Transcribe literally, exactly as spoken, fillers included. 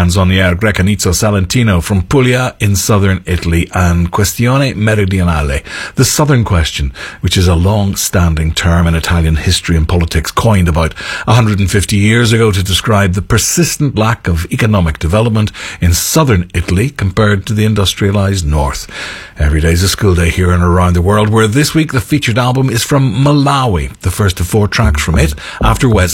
canzoniere Grecanizzo Salentino from Puglia in southern Italy, and Questione Meridionale, the Southern Question, which is a long-standing term in Italian history and politics, coined about one hundred fifty years ago to describe the persistent lack of economic development in southern Italy compared to the industrialised north. Every day is a school day here and around the world, where this week the featured album is from Malawi, the first of four tracks from it, after Wesley